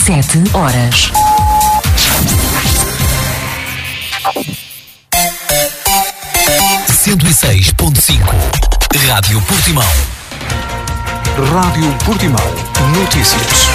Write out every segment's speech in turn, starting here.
7 horas. Rádio Portimão. Rádio Portimão. Notícias.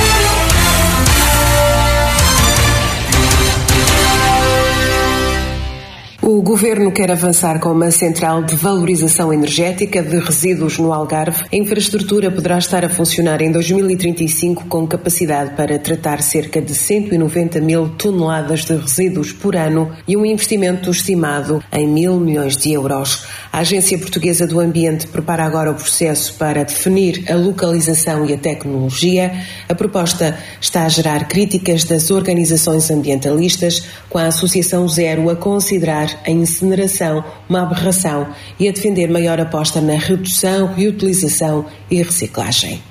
O Governo quer avançar com uma central de valorização energética de resíduos no Algarve. A infraestrutura poderá estar a funcionar em 2035 com capacidade para tratar cerca de 190 mil toneladas de resíduos por ano e um investimento estimado em 1.000 milhões de euros. A Agência Portuguesa do Ambiente prepara agora o processo para definir a localização e a tecnologia. A proposta está a gerar críticas das organizações ambientalistas, com a Associação Zero a considerar a incineração uma aberração e a defender maior aposta na redução, reutilização e reciclagem.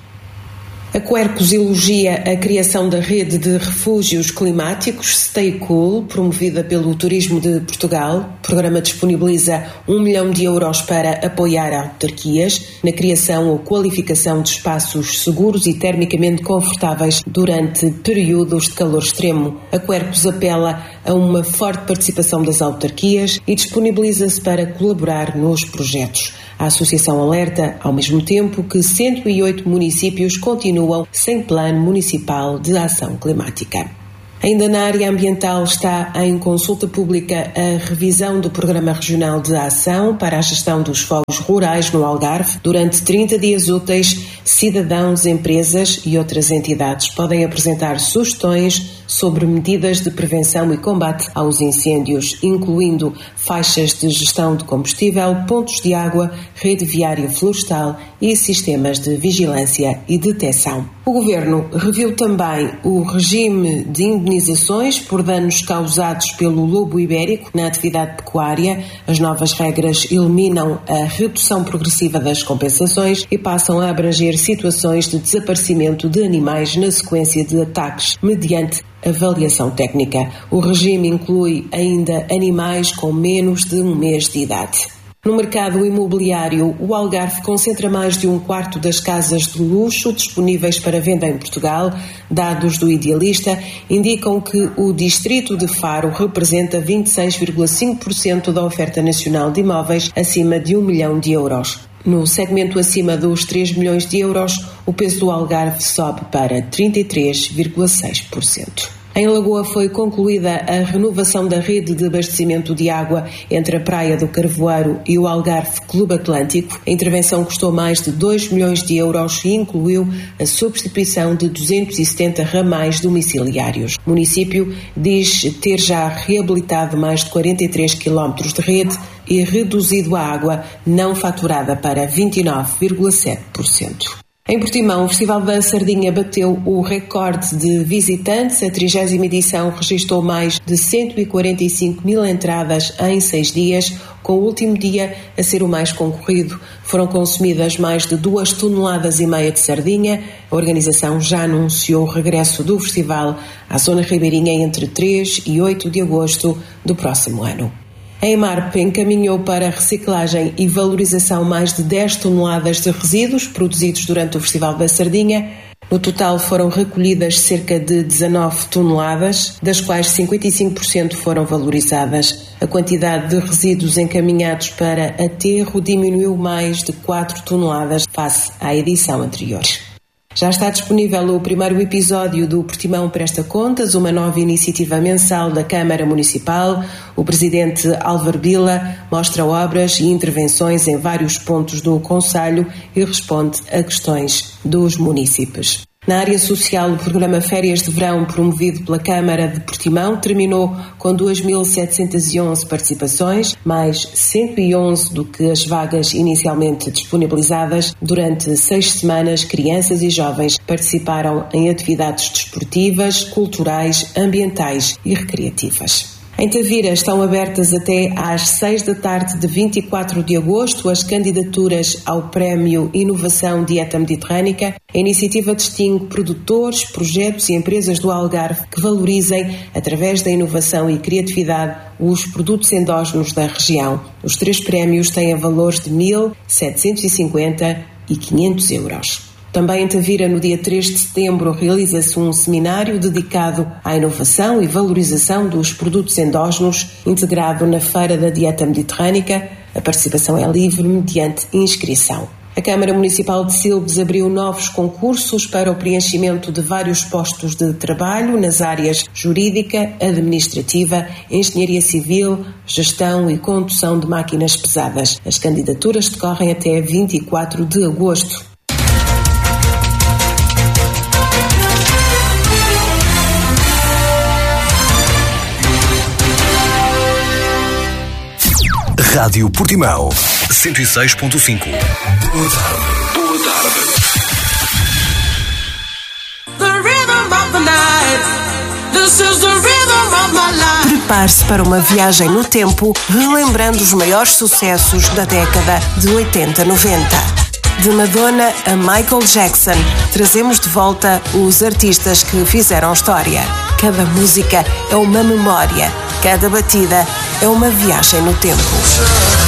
A Quercus elogia a criação da rede de refúgios climáticos Stay Cool, promovida pelo Turismo de Portugal. O programa disponibiliza 1 milhão de euros para apoiar autarquias na criação ou qualificação de espaços seguros e termicamente confortáveis durante períodos de calor extremo. A Quercus apela a uma forte participação das autarquias e disponibiliza-se para colaborar nos projetos. A associação alerta, ao mesmo tempo, que 108 municípios continuam sem plano municipal de ação climática. Ainda na área ambiental está em consulta pública a revisão do Programa Regional de Ação para a Gestão dos Fogos Rurais no Algarve. Durante 30 dias úteis, cidadãos, empresas e outras entidades podem apresentar sugestões sobre medidas de prevenção e combate aos incêndios, incluindo faixas de gestão de combustível, pontos de água, rede viária florestal e sistemas de vigilância e detecção. O Governo reviu também o regime de indenizações por danos causados pelo lobo ibérico na atividade pecuária. As novas regras eliminam a redução progressiva das compensações e passam a abranger situações de desaparecimento de animais na sequência de ataques mediante avaliação técnica. O regime inclui ainda animais com menos de um mês de idade. No mercado imobiliário, o Algarve concentra mais de um quarto das casas de luxo disponíveis para venda em Portugal. Dados do Idealista indicam que o distrito de Faro representa 26,5% da oferta nacional de imóveis acima de 1 milhão de euros. No segmento acima dos 3 milhões de euros, o peso do Algarve sobe para 33,6%. Em Lagoa foi concluída a renovação da rede de abastecimento de água entre a Praia do Carvoeiro e o Algarve Clube Atlântico. A intervenção custou mais de 2 milhões de euros e incluiu a substituição de 270 ramais domiciliários. O município diz ter já reabilitado mais de 43 quilómetros de rede e reduzido a água não faturada para 29,7%. Em Portimão, o Festival da Sardinha bateu o recorde de visitantes. A 30ª edição registrou mais de 145 mil entradas em 6 dias, com o último dia a ser o mais concorrido. Foram consumidas mais de 2,5 toneladas de sardinha. A organização já anunciou o regresso do festival à zona ribeirinha entre 3 e 8 de agosto do próximo ano. A EMARP encaminhou para a reciclagem e valorização mais de 10 toneladas de resíduos produzidos durante o Festival da Sardinha. No total foram recolhidas cerca de 19 toneladas, das quais 55% foram valorizadas. A quantidade de resíduos encaminhados para aterro diminuiu mais de 4 toneladas face à edição anterior. Já está disponível o primeiro episódio do Portimão Presta Contas, uma nova iniciativa mensal da Câmara Municipal. O presidente Álvaro Bila mostra obras e intervenções em vários pontos do concelho e responde a questões dos munícipes. Na área social, o programa Férias de Verão, promovido pela Câmara de Portimão, terminou com 2.711 participações, mais 111 do que as vagas inicialmente disponibilizadas. Durante 6 semanas, crianças e jovens participaram em atividades desportivas, culturais, ambientais e recreativas. Em Tavira estão abertas até às 6 da tarde de 24 de agosto as candidaturas ao Prémio Inovação Dieta Mediterrânica. A iniciativa distingue produtores, projetos e empresas do Algarve que valorizem, através da inovação e criatividade, os produtos endógenos da região. Os 3 prémios têm valores de 1.750 e 500 euros. Também em Tavira, no dia 3 de setembro, realiza-se um seminário dedicado à inovação e valorização dos produtos endógenos, integrado na Feira da Dieta Mediterrânica. A participação é livre mediante inscrição. A Câmara Municipal de Silves abriu novos concursos para o preenchimento de vários postos de trabalho nas áreas jurídica, administrativa, engenharia civil, gestão e condução de máquinas pesadas. As candidaturas decorrem até 24 de agosto. Rádio Portimão 106.5. Boa tarde. Prepare-se para uma viagem no tempo, relembrando os maiores sucessos da década de 80-90. De Madonna a Michael Jackson, trazemos de volta os artistas que fizeram história. Cada música é uma memória, cada batida é uma viagem no tempo.